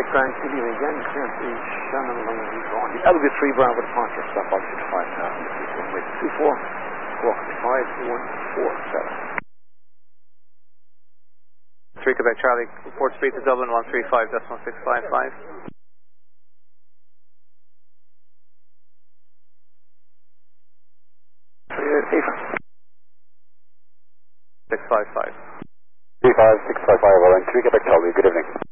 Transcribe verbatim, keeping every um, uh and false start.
Grand City again, clear the Shannon along the East The L B three Bravo departure, stop altitude five thousand, runway two four, squawk five one four seven. three Quebec Charlie, report speed to Dublin one three five point six five five. six five five. three five six five five, all right, three Quebec Charlie, good evening.